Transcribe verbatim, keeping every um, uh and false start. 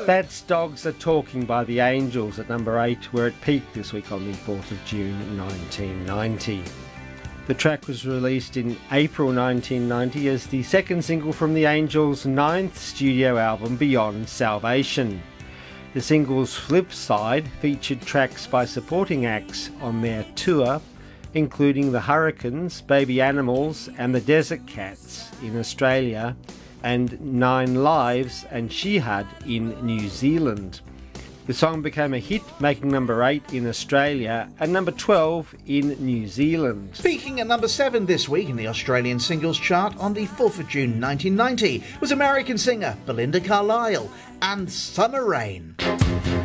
That's Dogs Are Talking by the Angels at number eight, where it peaked this week on the fourth of June nineteen ninety. The track was released in April nineteen ninety as the second single from the Angels' ninth studio album, Beyond Salvation. The single's flip side featured tracks by supporting acts on their tour, including the Hurricanes, Baby Animals and the Desert Cats in Australia, and Nine Lives and Shihad in New Zealand. The song became a hit, making number eight in Australia and number twelve in New Zealand. Peaking at number seven this week in the Australian singles chart on the fourth of June nineteen ninety was American singer Belinda Carlisle and Summer Rain.